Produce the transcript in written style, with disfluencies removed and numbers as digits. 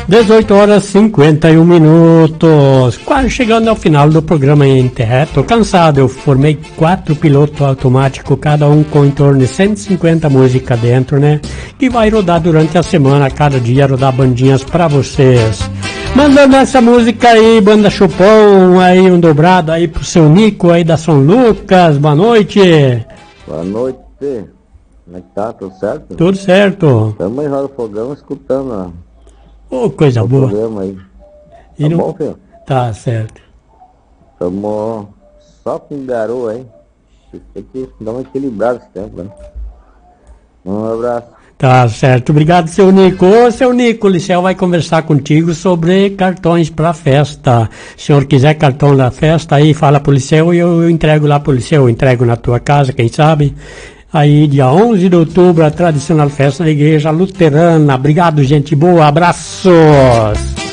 18 horas 51 minutos, quase chegando ao final do programa em terra. Tô cansado, eu formei 4 pilotos automáticos, cada um com em torno de 150 músicas dentro, né? Que vai rodar durante a semana, cada dia rodar bandinhas pra vocês. Mandando essa música aí, Banda Chupão, aí um dobrado aí pro seu Nico aí da São Lucas, boa noite. Boa noite, como é que tá, tudo certo? Tudo certo. Estamos em Roda Fogão escutando coisa o boa. programa aí. E Tá não... bom, filho? Tá certo. Estamos só com garoa aí. Tem que dar uma equilibrada esse tempo, né? Um abraço. Tá certo, obrigado, seu Nico. Ô, seu Nico, o Liceu vai conversar contigo sobre cartões para festa. Se o senhor quiser cartão da festa, aí fala pro Liceu e eu entrego lá pro Liceu, eu entrego na tua casa, quem sabe. Aí, dia 11 de outubro, a tradicional festa da Igreja Luterana. Obrigado, gente boa, abraços!